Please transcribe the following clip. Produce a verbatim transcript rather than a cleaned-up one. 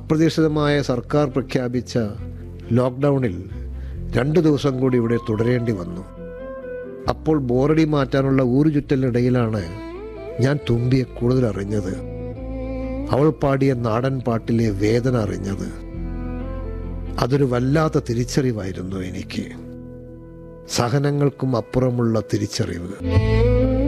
അപ്രതീക്ഷിതമായ സർക്കാർ പ്രഖ്യാപിച്ച ലോക്ക്ഡൗണിൽ രണ്ട് ദിവസം കൂടി ഇവിടെ തുടരേണ്ടി വന്നു. അപ്പോൾ ബോറടി മാറ്റാനുള്ള ഊരുചുറ്റലിനിടയിലാണ് ഞാൻ തുമ്പിയെ കൂടുതൽ അറിഞ്ഞത്. അവൾ പാടിയ നാടൻ പാട്ടിലെ വേദന അറിഞ്ഞത്. അതൊരു വല്ലാത്ത തിരിച്ചറിവായിരുന്നു എനിക്ക്, സഹനങ്ങൾക്കും അപ്പുറമുള്ള തിരിച്ചറിവ്.